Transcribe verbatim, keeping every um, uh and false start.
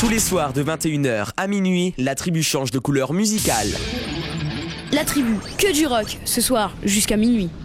Tous les soirs de vingt et une heures à minuit, la tribu change de couleur musicale. La tribu, que du rock, ce soir jusqu'à minuit.